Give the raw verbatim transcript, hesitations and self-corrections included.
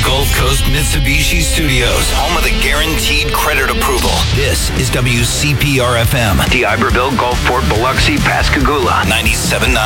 Gulf Coast Mitsubishi Studios, home of the guaranteed credit approval. This is W C P R F M, the Iberville, Gulfport, Biloxi, Pascagoula, ninety-seven point nine.